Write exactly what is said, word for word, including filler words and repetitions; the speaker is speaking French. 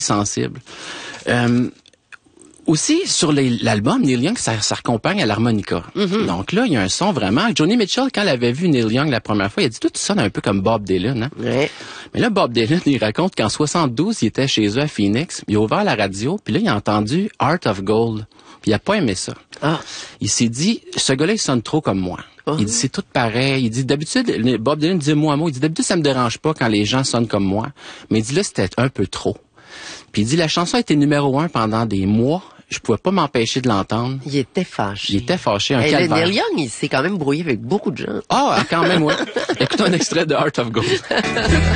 sensible. Euh, Aussi, sur les, l'album, Neil Young, ça, ça accompagne à l'harmonica. Mm-hmm. Donc là, il y a un son vraiment... Joni Mitchell, quand elle avait vu Neil Young la première fois, il a dit « Tout ça sonne un peu comme Bob Dylan. Hein? » Ouais. Mais là, Bob Dylan, il raconte qu'en soixante-douze, il était chez eux à Phoenix, il a ouvert la radio, puis là, il a entendu « Heart of Gold ». Puis il a pas aimé ça. Ah. Il s'est dit « Ce gars-là, il sonne trop comme moi. » Uh-huh. Il dit, c'est tout pareil. Il dit, d'habitude, Bob Dylan disait mot à mot. Il dit, d'habitude, ça me dérange pas quand les gens sonnent comme moi. Mais il dit, là, c'était un peu trop. Puis il dit, la chanson a été numéro un pendant des mois. Je pouvais pas m'empêcher de l'entendre. Il était fâché. Il était fâché, un hey, calvaire. Neil Young, il s'est quand même brouillé avec beaucoup de gens. Ah, quand même, oui. Écoutons un extrait de Heart of Gold.